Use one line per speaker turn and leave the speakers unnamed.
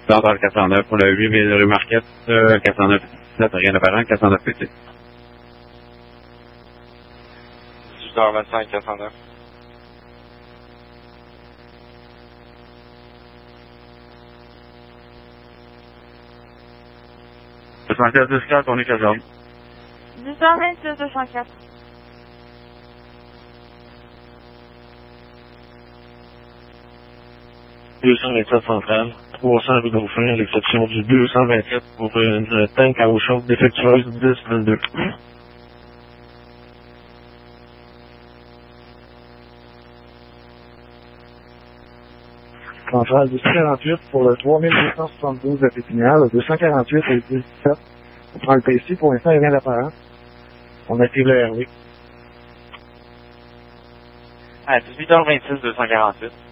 Dans le 409 pour le 8000 rue Marquette, 409 17, rien d'apparent, 409 petit.
18h25, 409.
On est 14.
18h26, 204.
« 227 centrale, 300 rue Dauphin, à l'exception du 227 pour une tank à eau chaude défectueuse 10-22.
Centrale 248 pour le 3272 à Pépinière, le 248 et le 17. On prend le PC, pour l'instant, il n'y a rien d'apparent. On active le RV.
À 18h26, 248.